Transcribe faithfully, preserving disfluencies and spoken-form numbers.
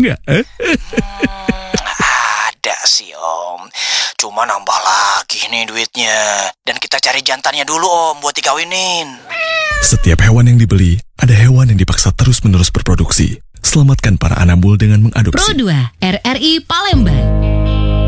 nggak? Ada sih Om, cuma nambah lagi nih duitnya. Dan kita cari jantannya dulu Om buat dikawinin. Setiap hewan yang dibeli, ada hewan yang dipaksa terus-menerus berproduksi. Selamatkan para anambul dengan mengadopsi. Pro dua R R I Palembang.